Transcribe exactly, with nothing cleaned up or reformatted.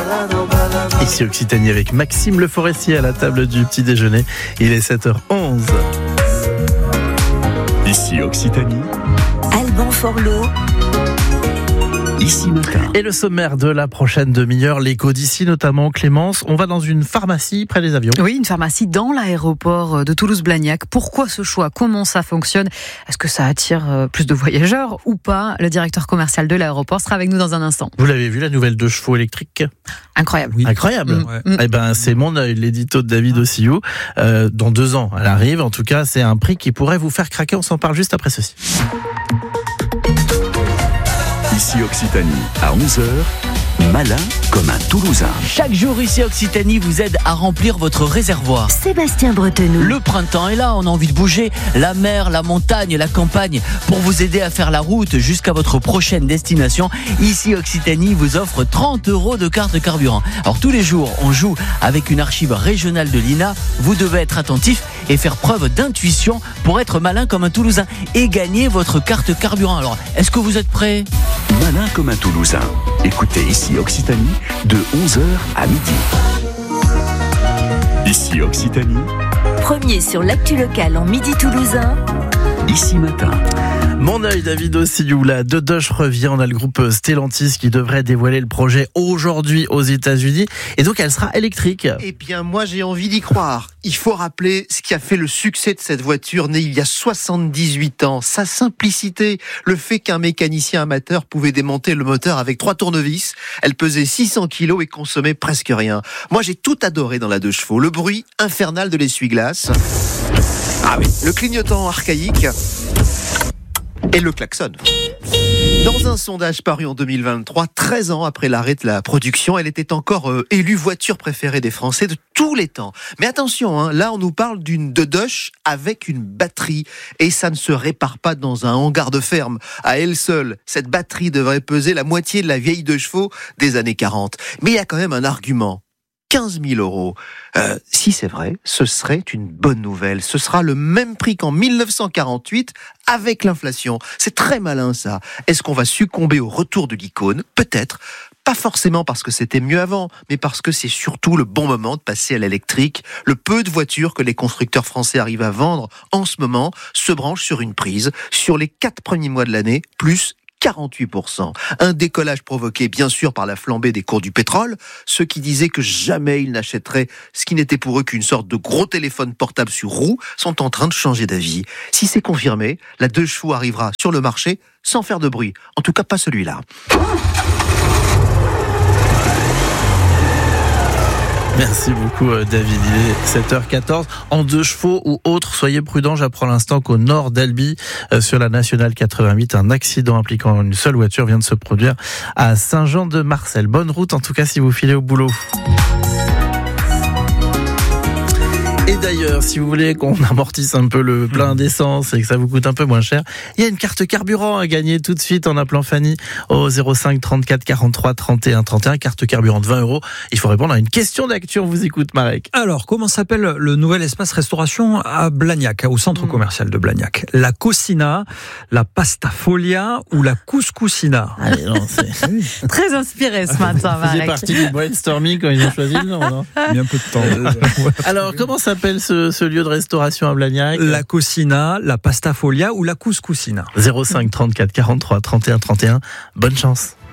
Ici Occitanie avec Maxime Le Forestier à la table du petit déjeuner. Il est sept heures onze. Ici Occitanie. Alban Forlot. Ici Matin. Et le sommaire de la prochaine demi-heure, l'écho d'ici notamment, Clémence. On va dans une pharmacie près des avions. Oui, une pharmacie dans l'aéroport de Toulouse-Blagnac. Pourquoi ce choix ? Comment ça fonctionne ? Est-ce que ça attire plus de voyageurs ou pas ? Le directeur commercial de l'aéroport sera avec nous dans un instant. Vous l'avez vu, la nouvelle deux chevaux électrique ? Incroyable. Oui. Incroyable. Mmh. Ouais. Eh ben, c'est mon œil, l'édito de David Ossillou. Euh, dans deux ans, elle arrive. En tout cas, c'est un prix qui pourrait vous faire craquer. On s'en parle juste après ceci. Ici Occitanie, à onze heures, malin comme un Toulousain. Chaque jour ici Occitanie vous aide à remplir votre réservoir. Sébastien Bretenoux. Le printemps est là, on a envie de bouger. La mer, la montagne, la campagne. Pour vous aider à faire la route jusqu'à votre prochaine destination, ici Occitanie vous offre trente euros de carte carburant. Alors tous les jours, on joue avec une archive régionale de l'I N A. Vous devez être attentif et faire preuve d'intuition pour être malin comme un Toulousain et gagner votre carte carburant. Alors, est-ce que vous êtes prêts ? Malin comme un Toulousain. Écoutez ici Occitanie de onze heures à midi. Ici Occitanie. Premier sur l'actu locale en midi toulousain. Ici Matin. Mon œil, David Ossillou, la Dodoche revient. On a le groupe Stellantis qui devrait dévoiler le projet aujourd'hui aux États-Unis. Et donc, elle sera électrique. Eh bien, moi, j'ai envie d'y croire. Il faut rappeler ce qui a fait le succès de cette voiture née il y a soixante-dix-huit ans. Sa simplicité, le fait qu'un mécanicien amateur pouvait démonter le moteur avec trois tournevis. Elle pesait six cents kilos et consommait presque rien. Moi, j'ai tout adoré dans la deux chevaux. Le bruit infernal de l'essuie-glace. Ah oui, le clignotant archaïque. Et le klaxon. Dans un sondage paru en deux mille vingt-trois, treize ans après l'arrêt de la production, elle était encore euh, élue voiture préférée des Français de tous les temps. Mais attention, hein, là on nous parle d'une Dodoche avec une batterie. Et ça ne se répare pas dans un hangar de ferme. À elle seule, cette batterie devrait peser la moitié de la vieille deux chevaux des années quarante. Mais il y a quand même un argument. quinze mille euros. Euh, si c'est vrai, ce serait une bonne nouvelle. Ce sera le même prix qu'en mille neuf cent quarante-huit avec l'inflation. C'est très malin ça. Est-ce qu'on va succomber au retour de l'icône ? Peut-être. Pas forcément parce que c'était mieux avant, mais parce que c'est surtout le bon moment de passer à l'électrique. Le peu de voitures que les constructeurs français arrivent à vendre en ce moment se branchent sur une prise. Sur les quatre premiers mois de l'année, plus quarante-huit pour cent. Un décollage provoqué bien sûr par la flambée des cours du pétrole. Ceux qui disaient que jamais ils n'achèteraient ce qui n'était pour eux qu'une sorte de gros téléphone portable sur roue sont en train de changer d'avis. Si c'est confirmé, la deux chevaux arrivera sur le marché sans faire de bruit. En tout cas pas celui-là. Merci beaucoup David, il est sept heures quatorze. En deux chevaux ou autre, soyez prudents. J'apprends à l'instant qu'au nord d'Albi, euh, sur la nationale quatre-vingt-huit, un accident impliquant une seule voiture vient de se produire à Saint-Jean-de-Marcel. Bonne route en tout cas si vous filez au boulot. Et d'ailleurs, si vous voulez qu'on amortisse un peu le plein d'essence et que ça vous coûte un peu moins cher, il y a une carte carburant à gagner tout de suite en appelant Fanny au zéro cinq trente-quatre quarante-trois trente et un trente et un. Carte carburant de vingt euros. Il faut répondre à une question d'actu. On vous écoute, Marek. Alors, comment s'appelle le nouvel espace restauration à Blagnac, au centre mmh. commercial de Blagnac ? La Cocina, la Pasta Folia ou la Couscousina ? Allez, non, c'est... Très inspiré ce matin, Marek. C'est parti du brainstorming quand ils ont choisi le nom, non ? Il y a un peu de temps. Alors, comment ça s'appelle ce, ce lieu de restauration à Blagnac ? La Cocina, la Pasta Folia ou la Couscousina. zéro cinq trente-quatre quarante-trois trente et un trente et un. Bonne chance.